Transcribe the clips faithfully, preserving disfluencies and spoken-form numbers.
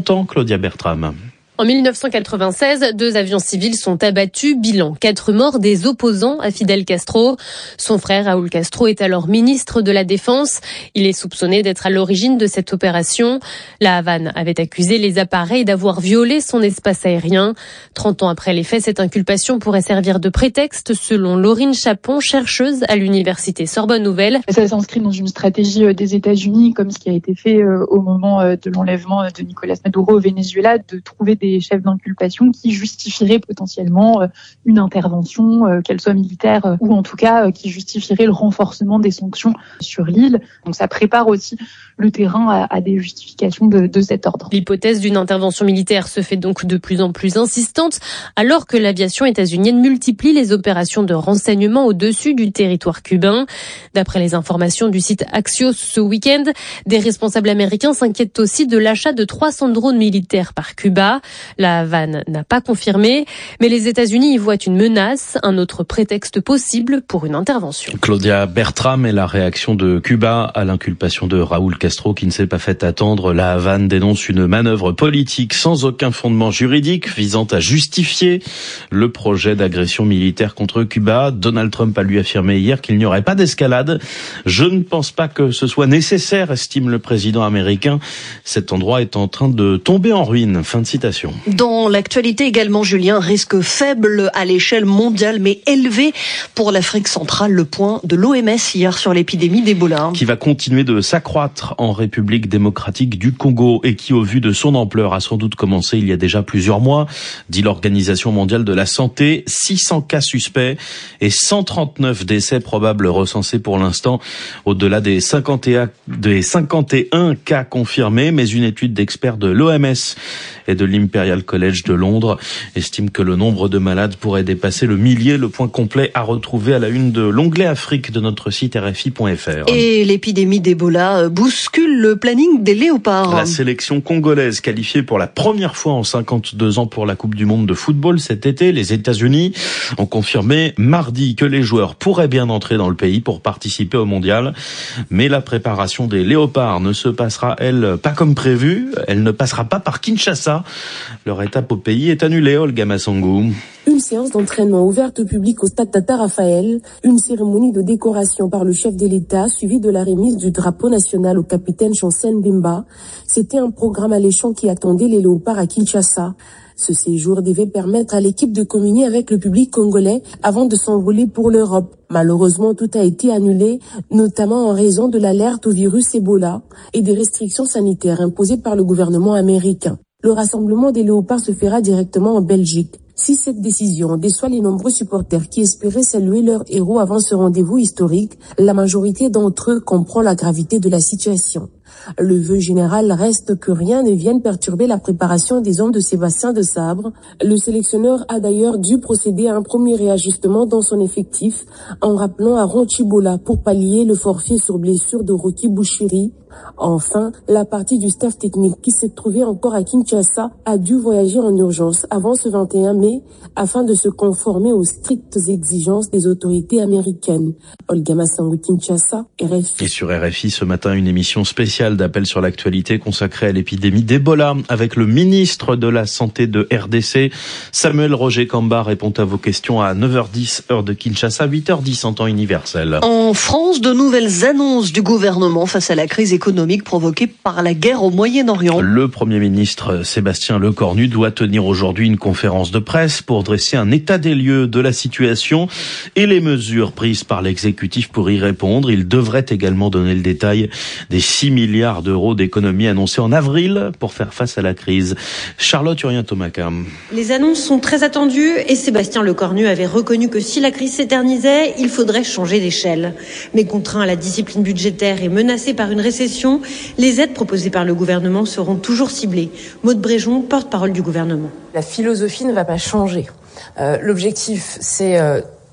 longtemps, Claudia Bertram. En mille neuf cent quatre-vingt-seize, deux avions civils sont abattus, bilan quatre morts des opposants à Fidel Castro. Son frère Raúl Castro est alors ministre de la Défense. Il est soupçonné d'être à l'origine de cette opération. La Havane avait accusé les appareils d'avoir violé son espace aérien. Trente ans après les faits, cette inculpation pourrait servir de prétexte, selon Laurine Chapon, chercheuse à l'université Sorbonne Nouvelle. Ça s'inscrit dans une stratégie des États-Unis, comme ce qui a été fait au moment de l'enlèvement de Nicolás Maduro au Venezuela, de trouver des des chefs d'inculpation qui justifieraient potentiellement une intervention, qu'elle soit militaire ou en tout cas qui justifierait le renforcement des sanctions sur l'île. Donc ça prépare aussi le terrain à, à des justifications de, de cet ordre. L'hypothèse d'une intervention militaire se fait donc de plus en plus insistante alors que l'aviation états-unienne multiplie les opérations de renseignement au-dessus du territoire cubain. D'après les informations du site Axios ce week-end, des responsables américains s'inquiètent aussi de l'achat de trois cents drones militaires par Cuba. La Havane n'a pas confirmé, mais les États-Unis y voient une menace, un autre prétexte possible pour une intervention. Claudia Bertram et la réaction de Cuba à l'inculpation de Raúl Castro qui ne s'est pas fait attendre. La Havane dénonce une manœuvre politique sans aucun fondement juridique visant à justifier le projet d'agression militaire contre Cuba. Donald Trump a lui affirmé hier qu'il n'y aurait pas d'escalade. Je ne pense pas que ce soit nécessaire, estime le président américain. Cet endroit est en train de tomber en ruine. Fin de citation. Dans l'actualité également, Julien, risque faible à l'échelle mondiale mais élevé pour l'Afrique centrale. Le point de l'O M S hier sur l'épidémie d'Ebola. Qui va continuer de s'accroître en République démocratique du Congo et qui, au vu de son ampleur, a sans doute commencé il y a déjà plusieurs mois, dit l'Organisation mondiale de la santé. six cents cas suspects et cent trente-neuf décès probables recensés pour l'instant, au-delà des cinquante et un, des cinquante et un cas confirmés. Mais une étude d'experts de l'O M S et de l'Imperial College de Londres estime que le nombre de malades pourrait dépasser le millier. Le point complet à retrouver à la une de l'onglet Afrique de notre site R F I point F R. Et l'épidémie d'Ebola bouscule le planning des léopards. La sélection congolaise qualifiée pour la première fois en cinquante-deux ans pour la Coupe du Monde de football cet été. Les États-Unis ont confirmé mardi que les joueurs pourraient bien entrer dans le pays pour participer au mondial. Mais la préparation des léopards ne se passera, elle, pas comme prévu. Elle ne passera pas par Kinshasa. Leur étape au pays est annulée, Olga Massangou. Une séance d'entraînement ouverte au public au stade Tata Raphaël, une cérémonie de décoration par le chef de l'État suivie de la remise du drapeau national au capitaine Chancel Mbemba. C'était un programme alléchant qui attendait les léopards à Kinshasa. Ce séjour devait permettre à l'équipe de communier avec le public congolais avant de s'envoler pour l'Europe. Malheureusement, tout a été annulé, notamment en raison de l'alerte au virus Ebola et des restrictions sanitaires imposées par le gouvernement américain. Le rassemblement des léopards se fera directement en Belgique. Si cette décision déçoit les nombreux supporters qui espéraient saluer leur héros avant ce rendez-vous historique, la majorité d'entre eux comprend la gravité de la situation. Le vœu général reste que rien ne vienne perturber la préparation des hommes de Sébastien Desabre. Le sélectionneur a d'ailleurs dû procéder à un premier réajustement dans son effectif en rappelant à Ronchibola pour pallier le forfait sur blessure de Rocky Bouchiri. Enfin, la partie du staff technique qui s'est trouvée encore à Kinshasa a dû voyager en urgence avant ce vingt et un mai afin de se conformer aux strictes exigences des autorités américaines. Olga Massangou, Kinshasa, R F I. Et sur R F I ce matin, une émission spéciale d'appel sur l'actualité consacrée à l'épidémie d'Ebola avec le ministre de la Santé de R D C. Samuel Roger Kamba répond à vos questions à neuf heures dix, heure de Kinshasa, huit heures dix en temps universel. En France, de nouvelles annonces du gouvernement face à la crise économique provoquée par la guerre au Moyen-Orient. Le Premier ministre Sébastien Lecornu doit tenir aujourd'hui une conférence de presse pour dresser un état des lieux de la situation et les mesures prises par l'exécutif pour y répondre. Il devrait également donner le détail des six milliards d'euros d'économies annoncées en avril pour faire face à la crise. Charlotte Urien-Tomaka. Les annonces sont très attendues et Sébastien Lecornu avait reconnu que si la crise s'éternisait, il faudrait changer d'échelle. Mais contraint à la discipline budgétaire et menacé par une récession, les aides proposées par le gouvernement seront toujours ciblées. Maude Bréjon, porte-parole du gouvernement. La philosophie ne va pas changer. Euh, l'objectif, c'est euh,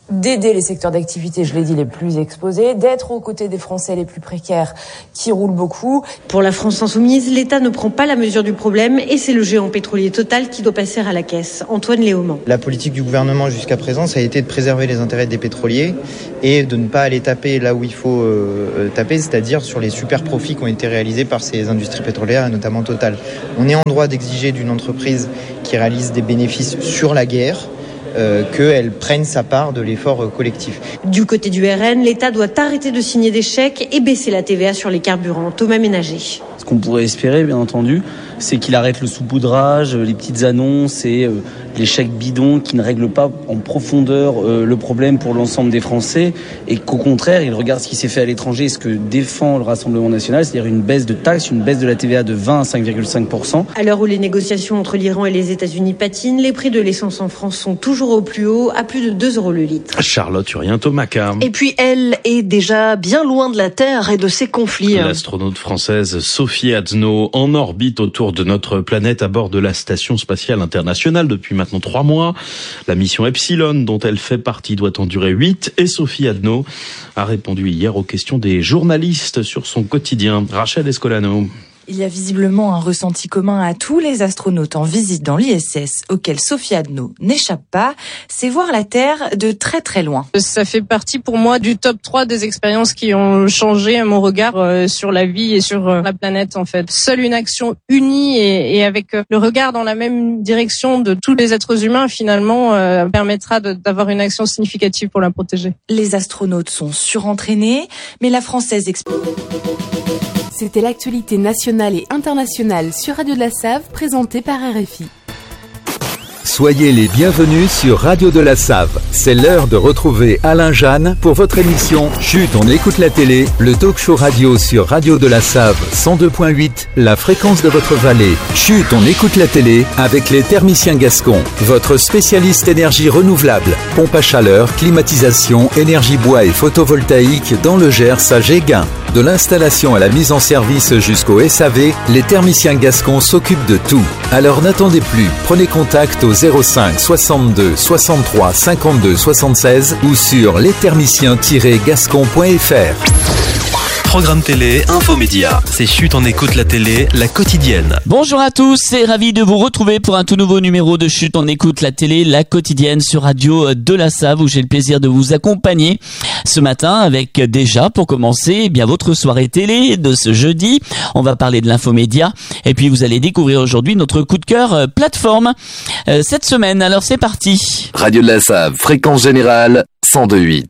d'aider les secteurs d'activité, je l'ai dit, les plus exposés, d'être aux côtés des Français les plus précaires qui roulent beaucoup. Pour la France insoumise, l'État ne prend pas la mesure du problème et c'est le géant pétrolier Total qui doit passer à la caisse. Antoine Léaumont. La politique du gouvernement jusqu'à présent, ça a été de préserver les intérêts des pétroliers et de ne pas aller taper là où il faut euh, taper, c'est-à-dire sur les super profits qui ont été réalisés par ces industries pétrolières, notamment Total. On est en droit d'exiger d'une entreprise qui réalise des bénéfices sur la guerre Euh, qu'elle prenne sa part de l'effort euh, collectif. Du côté du R N, l'État doit arrêter de signer des chèques et baisser la T V A sur les carburants. Thomas Ménager. Ce qu'on pourrait espérer, bien entendu, c'est qu'il arrête le saupoudrage, les petites annonces et euh, les chèques bidons qui ne règlent pas en profondeur euh, le problème pour l'ensemble des Français et qu'au contraire, il regarde ce qui s'est fait à l'étranger et ce que défend le Rassemblement national, c'est-à-dire une baisse de taxes, une baisse de la T V A de vingt à cinq virgule cinq pour cent. À l'heure où les négociations entre l'Iran et les États-Unis patinent, les prix de l'essence en France sont toujours au plus haut, à plus de deux euros le litre. Charlotte Urien-Thomaca. Et puis elle est déjà bien loin de la Terre et de ses conflits. L'astronaute française Sophie Adno en orbite autour de notre planète à bord de la Station spatiale internationale depuis maintenant trois mois. La mission Epsilon, dont elle fait partie, doit en durer huit. Et Sophie Adno a répondu hier aux questions des journalistes sur son quotidien. Rachel Escolano. Il y a visiblement un ressenti commun à tous les astronautes en visite dans l'I S S, auquel Sophie Adno n'échappe pas, c'est voir la Terre de très très loin. Ça fait partie pour moi du top trois des expériences qui ont changé mon regard sur la vie et sur la planète en fait. Seule une action unie et, et avec le regard dans la même direction de tous les êtres humains finalement euh, permettra de, d'avoir une action significative pour la protéger. Les astronautes sont surentraînés, mais la Française explique. C'était l'actualité nationale et internationale sur Radio de la Save, présentée par R F I. Soyez les bienvenus sur Radio de la Save. C'est l'heure de retrouver Alain Jeanne pour votre émission Chut, on écoute la télé, le talk show radio sur Radio de la Save cent deux virgule huit, la fréquence de votre vallée. Chut, on écoute la télé avec les thermiciens gascons, votre spécialiste énergie renouvelable, pompe à chaleur, climatisation, énergie bois et photovoltaïque dans le Gers à Géguin. De l'installation à la mise en service jusqu'au S A V, les thermiciens gascons s'occupent de tout. Alors n'attendez plus, prenez contact au zéro cinq soixante-deux soixante-trois cinquante-deux soixante-seize ou sur les thermiciens tiret gascon point f r. Programme télé, infomédia. C'est Chut, on écoute la télé, la quotidienne. Bonjour à tous, c'est ravi de vous retrouver pour un tout nouveau numéro de Chut, on écoute la télé, la quotidienne sur Radio de la Save où j'ai le plaisir de vous accompagner ce matin avec déjà pour commencer eh bien votre soirée télé de ce jeudi. On va parler de l'infomédia et puis vous allez découvrir aujourd'hui notre coup de cœur euh, plateforme euh, cette semaine. Alors c'est parti. Radio de la Save, fréquence générale cent deux virgule huit.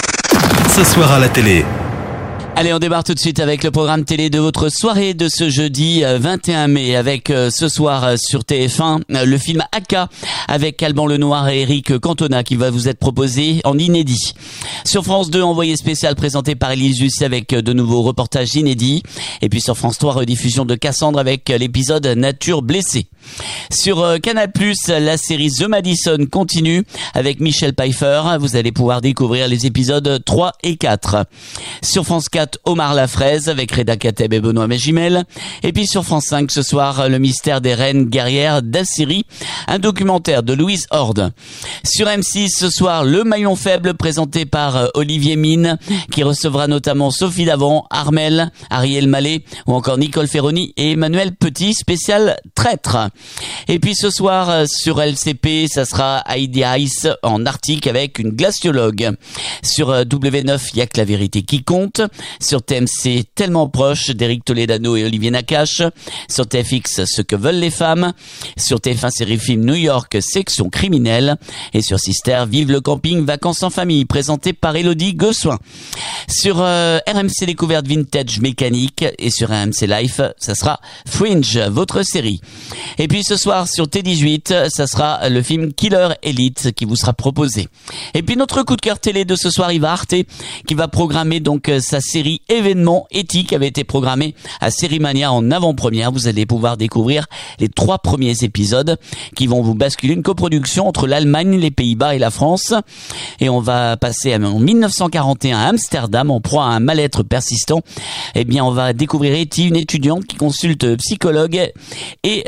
Ce soir à la télé. Allez, on démarre tout de suite avec le programme télé de votre soirée de ce jeudi vingt et un mai avec euh, ce soir euh, sur T F un euh, le film Aka avec Alban Lenoir et Eric Cantona qui va vous être proposé en inédit. Sur France deux, envoyé spécial présenté par Élise Lucet avec euh, de nouveaux reportages inédits. Et puis sur France trois, rediffusion de Cassandre avec euh, l'épisode Nature blessée. Sur euh, Canal plus, la série The Madison continue avec Michel Pfeiffer. Vous allez pouvoir découvrir les épisodes trois et quatre. Sur France quatre, Omar Lafraise avec Reda Kateb et Benoît Magimel. Et puis sur France cinq ce soir, le mystère des reines guerrières d'Assyrie, un documentaire de Louise Horde. Sur M six ce soir, le maillon faible présenté par Olivier Mine qui recevra notamment Sophie Davant, Armel, Ariel Mallet ou encore Nicole Ferroni et Emmanuel Petit, spécial traître. Et puis ce soir sur L C P, ça sera Heidi Ice en Arctique avec une glaciologue. Sur W neuf, il y a que la vérité qui compte. Sur T M C, tellement proche d'Éric Toledano et Olivier Nakache. Sur T F X, ce que veulent les femmes. Sur T F un, série film New York, section criminelle. Et sur Sister, vive le camping, vacances en famille, présenté par Élodie Gossuin. Sur euh, R M C Découverte Vintage Mécanique. Et sur R M C Life, ça sera Fringe, votre série. Et puis ce soir, sur T dix-huit, ça sera le film Killer Elite qui vous sera proposé. Et puis notre coup de cœur télé de ce soir, il va Arte, qui va programmer donc sa série événement éthique avait été programmée à Sérimania en avant-première. Vous allez pouvoir découvrir les trois premiers épisodes qui vont vous basculer, une coproduction entre l'Allemagne, les Pays-Bas et la France. Et on va passer en dix-neuf cent quarante et un à Amsterdam en proie à un mal-être persistant. Eh bien, on va découvrir Etty, une étudiante qui consulte psychologue et qui relance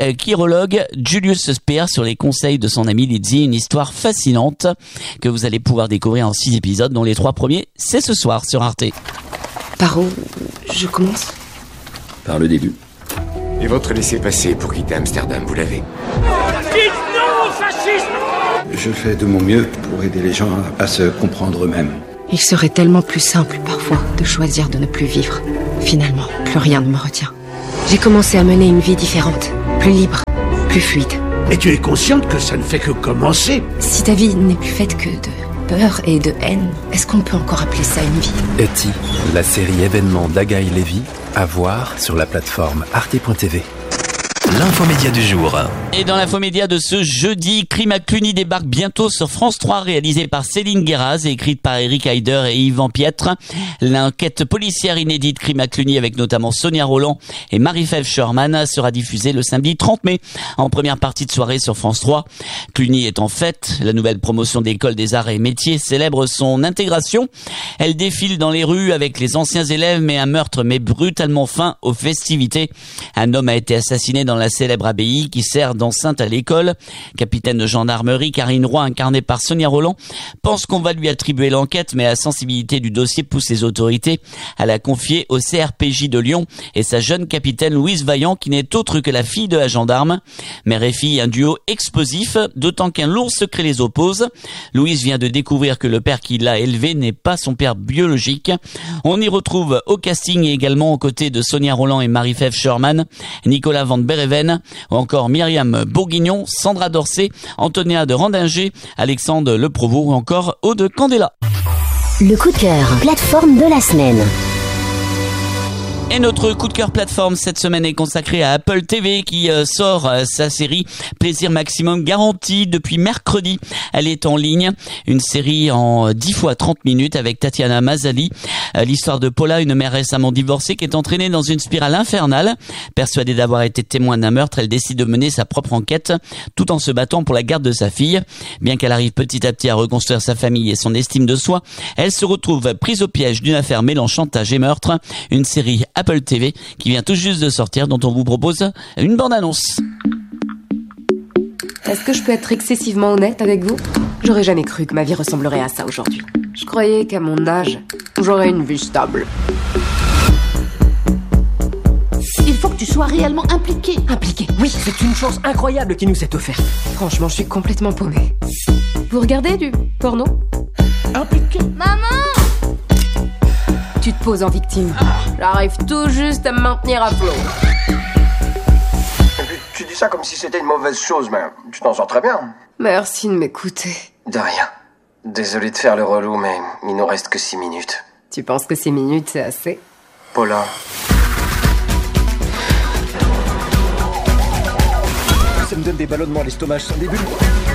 psychologue Julius Speer sur les conseils de son ami Lizzie, une histoire fascinante que vous allez pouvoir découvrir en six épisodes, dont les trois premiers, c'est ce soir sur Arte. Par où je commence ? Par le début. Et votre laissez-passer pour quitter Amsterdam, vous l'avez ? Dites non au fascisme ! Je fais de mon mieux pour aider les gens à se comprendre eux-mêmes. Il serait tellement plus simple, parfois, de choisir de ne plus vivre. Finalement, plus rien ne me retient. J'ai commencé à mener une vie différente, plus libre, plus fluide. Et tu es consciente que ça ne fait que commencer ? Si ta vie n'est plus faite que de peur et de haine, est-ce qu'on peut encore appeler ça une vie ? Eti, la série événement d'Agaï Lévy, à voir sur la plateforme arte point t v. L'infomédia du jour. Et dans l'infomédia de ce jeudi, Crime à Cluny débarque bientôt sur France trois, réalisé par Céline Guéraz et écrite par Eric Heider et Yvan Pietre. L'enquête policière inédite Crime à Cluny, avec notamment Sonia Rolland et Marie-Fève Sherman, sera diffusée le samedi trente mai en première partie de soirée sur France trois. Cluny est en fête. La nouvelle promotion d'école des arts et métiers célèbre son intégration. Elle défile dans les rues avec les anciens élèves, mais un meurtre met brutalement fin aux festivités. Un homme a été assassiné dans la célèbre abbaye qui sert d'enceinte à l'école. Capitaine de gendarmerie Karine Roy, incarnée par Sonia Rolland, pense qu'on va lui attribuer l'enquête, mais la sensibilité du dossier pousse les autorités à la confier au C R P J de Lyon et sa jeune capitaine Louise Vaillant, qui n'est autre que la fille de la gendarme. Mère et fille, un duo explosif, d'autant qu'un lourd secret les oppose. Louise vient de découvrir que le père qui l'a élevée n'est pas son père biologique. On y retrouve au casting et également aux côtés de Sonia Rolland et Marie-Fève Sherman, Nicolas Van Bereven, ou encore Myriam Bourguignon, Sandra Dorsey, Antonia de Randinger, Alexandre Le Provost ou encore Aude Candela. Le coup de cœur, plateforme de la semaine. Et notre coup de cœur plateforme cette semaine est consacré à Apple T V qui euh, sort euh, sa série Plaisir Maximum Garanti depuis mercredi. Elle est en ligne, une série en dix fois trente minutes avec Tatiana Mazzali. Euh, l'histoire de Paula, une mère récemment divorcée qui est entraînée dans une spirale infernale. Persuadée d'avoir été témoin d'un meurtre, elle décide de mener sa propre enquête tout en se battant pour la garde de sa fille. Bien qu'elle arrive petit à petit à reconstruire sa famille et son estime de soi, elle se retrouve prise au piège d'une affaire mêlant chantage et meurtre. Une série Apple T V qui vient tout juste de sortir, dont on vous propose une bande-annonce. Est-ce que je peux être excessivement honnête avec vous ? J'aurais jamais cru que ma vie ressemblerait à ça aujourd'hui. Je croyais qu'à mon âge, j'aurais une vie stable. Il faut que tu sois réellement impliqué. Impliqué, oui. C'est une chance incroyable qui nous est offerte. Franchement, je suis complètement paumée. Vous regardez du porno ? Impliqué. Maman ! Tu te poses en victime. J'arrive tout juste à me maintenir à flot. Tu dis ça comme si c'était une mauvaise chose, mais tu t'en sors très bien. Merci de m'écouter. De rien. Désolé de faire le relou, mais il nous reste que six minutes. Tu penses que six minutes, c'est assez ? Paula. Ça me donne des ballonnements à l'estomac sans début.